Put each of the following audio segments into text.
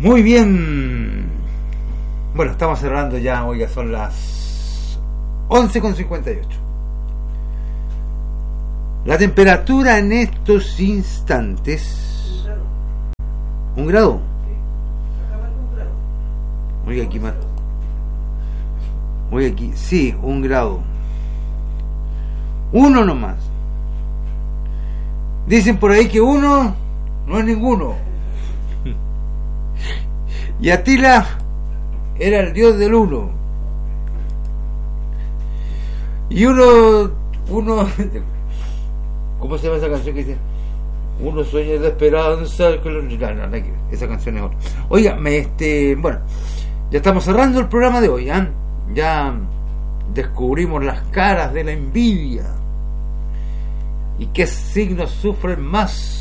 Muy bien. Bueno, estamos cerrando ya. Oiga, son las 11:58. La temperatura en estos instantes. ¿1 grado? Oiga, aquí más. Oiga, aquí. Sí, 1 grado. 1 nomás. Dicen por ahí que 1 no es ninguno. Y Atila era el dios del 1. Y uno, ¿cómo se llama esa canción que dice? Uno sueña de esperanza. No, esa canción es otra. Oiga, bueno, ya estamos cerrando el programa de hoy, ¿eh? Ya descubrimos las caras de la envidia y qué signos sufren más.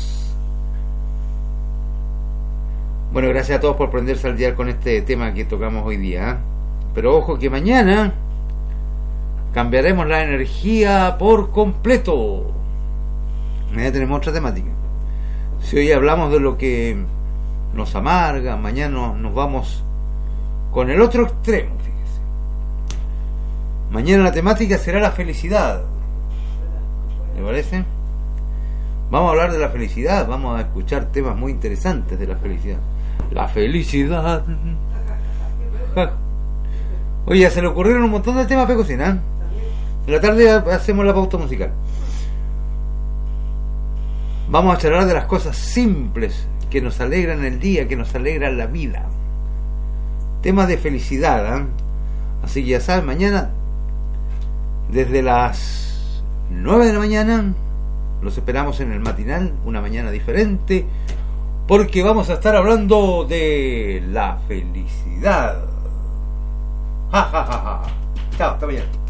Bueno, gracias a todos por prenderse al día con este tema que tocamos hoy día, ¿eh? Pero ojo que mañana cambiaremos la energía por completo. Mañana tenemos otra temática. Si hoy hablamos de lo que nos amarga, mañana nos vamos con el otro extremo, fíjese. Mañana la temática será la felicidad. ¿Le parece? Vamos a hablar de la felicidad, vamos a escuchar temas muy interesantes de la felicidad. La felicidad. Oye, se le ocurrieron un montón de temas para cocinar. En la tarde hacemos la pauta musical. Vamos a charlar de las cosas simples que nos alegran el día, que nos alegran la vida. Temas de felicidad, ¿eh? Así que ya saben, mañana desde las 9 de la mañana los esperamos en el matinal, una mañana diferente, porque vamos a estar hablando de la felicidad. Ja, ja, ja, ja. Chao, hasta mañana.